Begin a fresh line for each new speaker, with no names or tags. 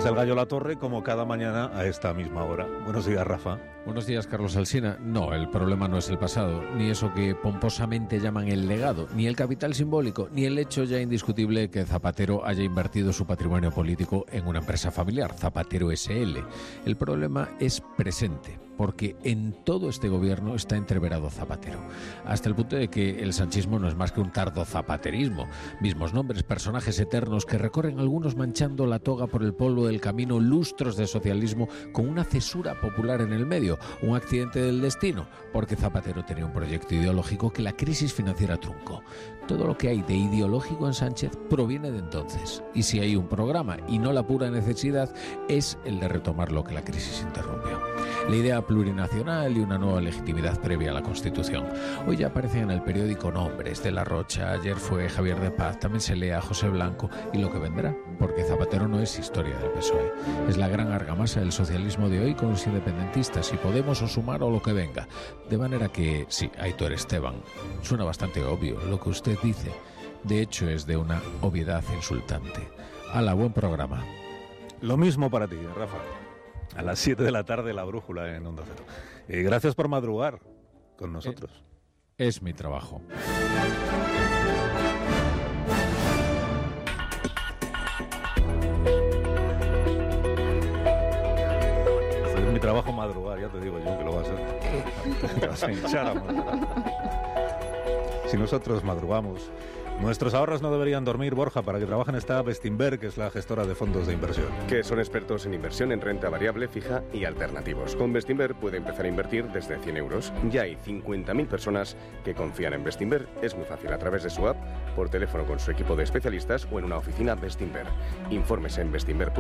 el Gallo La Torre, como cada mañana a esta misma hora. Buenos días, Rafa.
Buenos días, Carlos Alsina. No, el problema no es el pasado, ni eso que pomposamente llaman el legado, ni el capital simbólico, ni el hecho ya indiscutible que Zapatero haya invertido su patrimonio político en una empresa familiar, Zapatero SL. El problema es presente, porque en todo este gobierno está entreverado Zapatero, hasta el punto de que el sanchismo no es más que un tardo zapaterismo. Mismos nombres, personajes eternos que recorren algunos manchando la toga por el polvo del camino, lustros de socialismo con una cesura popular en el medio, un accidente del destino, porque Zapatero tenía un proyecto ideológico que la crisis financiera truncó. Todo lo que hay de ideológico en Sánchez proviene de entonces, y si hay un programa y no la pura necesidad, es el de retomar lo que la crisis interrumpió. La idea plurinacional y una nueva legitimidad previa a la Constitución. Hoy ya aparecen en el periódico nombres de La Rocha, ayer fue Javier de Paz, también se lee a José Blanco y lo que vendrá, porque Zapatero no es historia del PSOE. Es la gran argamasa del socialismo de hoy con los independentistas, y Podemos o Sumar o lo que venga. De manera que, sí, Aitor Esteban, suena bastante obvio lo que usted dice. De hecho, es de una obviedad insultante. ¡Hala, buen programa!
Lo mismo para ti, Rafa. A las 7 de la tarde, La Brújula en Onda Cero. Gracias por madrugar con nosotros.
Es mi trabajo.
Es mi trabajo madrugar, ya te digo yo que lo va a ser. Te vas a hinchar a madrugar. Si nosotros madrugamos, nuestros ahorros no deberían dormir, Borja. Para que trabajen está Bestinver, que es la gestora de fondos de inversión.
Que son expertos en inversión en renta variable, fija y alternativos. Con Bestinver puede empezar a invertir desde 100 euros. Ya hay 50.000 personas que confían en Bestinver. Es muy fácil, a través de su app, por teléfono con su equipo de especialistas o en una oficina Bestinver. Infórmese en bestinver.com.